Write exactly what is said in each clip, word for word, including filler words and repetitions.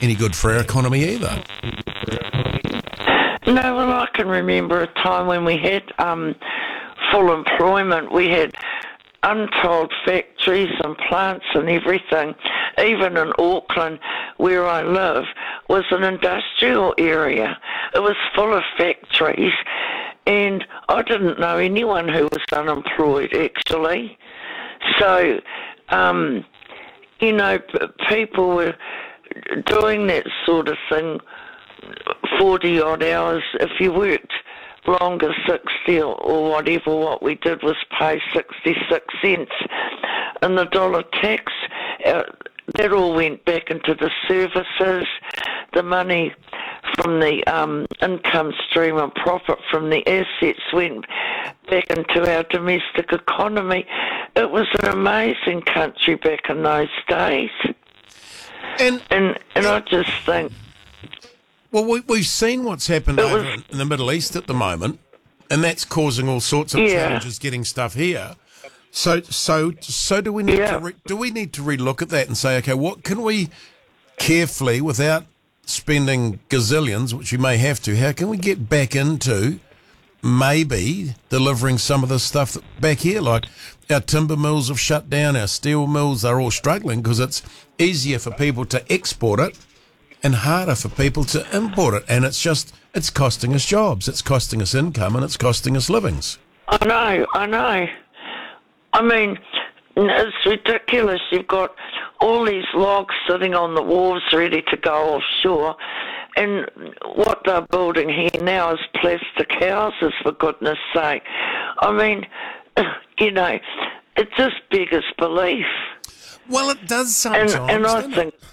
any good for our economy either. No, well, I can remember a time when we had um, full employment. We had untold factories and plants and everything. Even in Auckland, where I live, was an industrial area. It was full of factories, and I didn't know anyone who was unemployed, actually. So, um, you know, p- people were doing that sort of thing forty-odd hours. If you worked longer, sixty or, or whatever, what we did was pay sixty-six cents. And the dollar tax, uh, that all went back into the services. The money from the um, income stream and profit from the assets went back into our domestic economy. It was an amazing country back in those days. And And, and I just think... Well, we, we've seen what's happened It over was- in the Middle East at the moment, and that's causing all sorts of Yeah. challenges getting stuff here. So, so, so do we need Yeah. to re, do we need to relook at that and say, okay, what can we carefully, without spending gazillions, which we may have to, how can we get back into maybe delivering some of the stuff that back here, like our timber mills have shut down, our steel mills are all struggling because it's easier for people to export it and harder for people to import it. And it's just, it's costing us jobs, it's costing us income, and it's costing us livings. I know, I know. I mean, it's ridiculous. You've got all these logs sitting on the wharves ready to go offshore, and what they're building here now is plastic houses, for goodness sake. I mean, you know, it just beggars belief. Well, it does And, sometimes, and I doesn't think,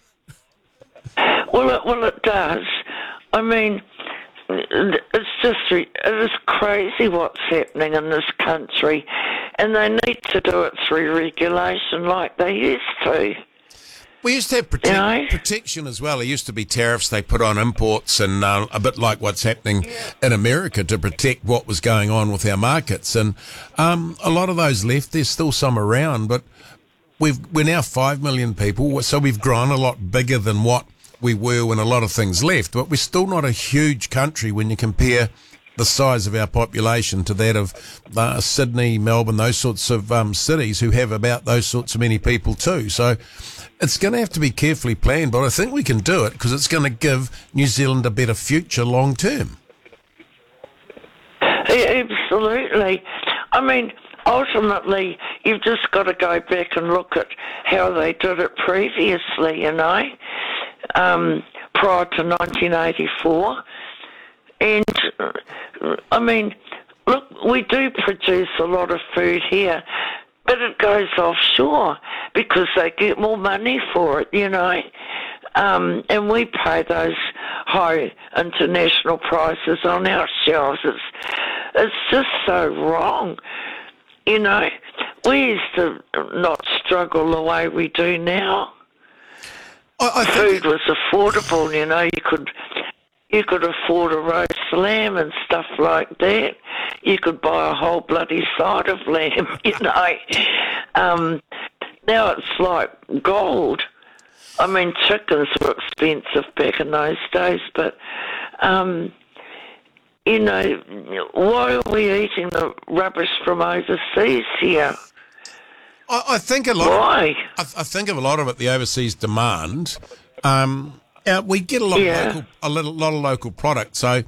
it? well, it, well, it does. I mean, it's just, re- it is crazy what's happening in this country, and they need to do it through regulation like they used to. We used to have protect, You know? protection as well. There used to be tariffs they put on imports, and uh, a bit like what's happening in America to protect what was going on with our markets. And um, a lot of those left. There's still some around, but we've we're now five million people, so we've grown a lot bigger than what we were when a lot of things left. But we're still not a huge country when you compare the size of our population to that of uh, Sydney, Melbourne, those sorts of um, cities who have about those sorts of many people too. So it's going to have to be carefully planned, but I think we can do it because it's going to give New Zealand a better future long term. Yeah, absolutely. I mean, ultimately, you've just got to go back and look at how they did it previously, you know, um, prior to nineteen eighty-four. And, uh, I mean, look, we do produce a lot of food here, but it goes offshore because they get more money for it, you know. Um, and we pay those high international prices on our shelves. It's, it's just so wrong. You know, we used to not struggle the way we do now. I, I think Food was affordable, you know, you could... You could afford a roast lamb and stuff like that. You could buy a whole bloody side of lamb, you know. Um, now it's like gold. I mean, chickens were expensive back in those days, but, um, you know, why are we eating the rubbish from overseas here? I, I think a lot. Why? Of, I, I think of a lot of it, the overseas demand. Um, uh, we get a lot Yeah. of local, a little, lot of local product. So,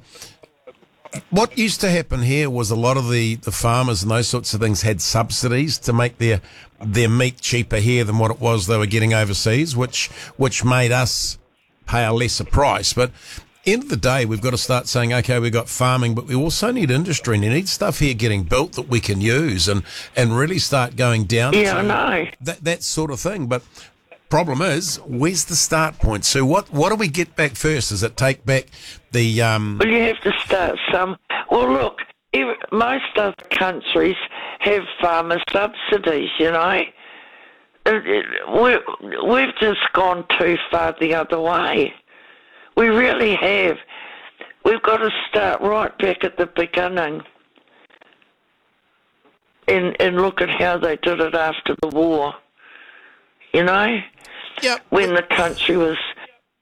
what used to happen here was a lot of the, the farmers and those sorts of things had subsidies to make their their meat cheaper here than what it was they were getting overseas, which which made us pay a lesser price. But end of the day, we've got to start saying, okay, we've got farming, but we also need industry, and you need stuff here getting built that we can use, and, and really start going down Yeah, to I know. that that sort of thing. But problem is, where's the start point? So what what do we get back first? Does it take back the um? Well, you have to start some. Well, look, ev most other countries have farmer subsidies, you know. It, it, we, we've just gone too far the other way. We really have. We've got to start right back at the beginning and, and look at how they did it after the war, you know. Yep. When the country was